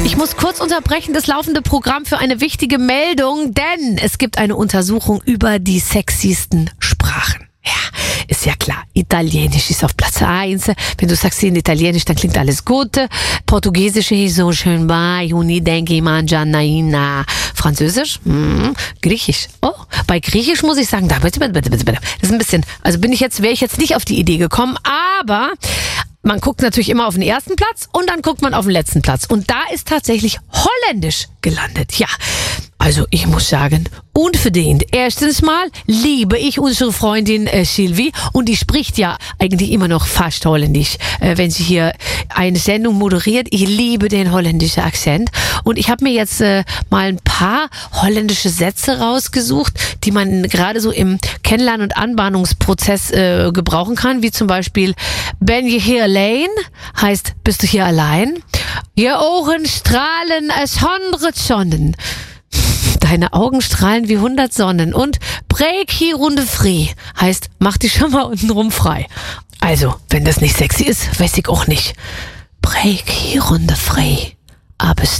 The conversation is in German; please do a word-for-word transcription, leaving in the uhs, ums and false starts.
Ich muss kurz unterbrechen, das laufende Programm für eine wichtige Meldung, denn es gibt eine Untersuchung über die sexiesten Sprachen. Ja, ist ja klar. Italienisch ist auf Platz eins. Wenn du sagst in Italienisch, dann klingt alles gut. Portugiesisch ist so schön bei Uni denke mangianaina. Französisch? Hm. Griechisch. Oh, bei Griechisch muss ich sagen, da bitte, bitte, bitte, bitte. Das ist ein bisschen, also bin ich jetzt, wäre ich jetzt nicht auf die Idee gekommen, aber man guckt natürlich immer auf den ersten Platz und dann guckt man auf den letzten Platz. Und da ist tatsächlich Holländisch gelandet. Ja, also ich muss sagen, unverdient. Erstens mal liebe ich unsere Freundin äh, Sylvie und die spricht ja eigentlich immer noch fast Holländisch, äh, wenn sie hier eine Sendung moderiert. Ich liebe den holländischen Akzent und ich habe mir jetzt äh, mal ein paar holländische Sätze rausgesucht, die man gerade so im Kennenlernen- und Anbahnungsprozess äh, gebrauchen kann, wie zum Beispiel Ben je hier alleen? Heißt, bist du hier allein? Je Augen strahlen als hundert Sonnen. Deine Augen strahlen wie hundert Sonnen. Und break hier runde frei heißt, mach dich schon mal untenrum frei. Also, wenn das nicht sexy ist, weiß ich auch nicht. Break hier runde frei, aber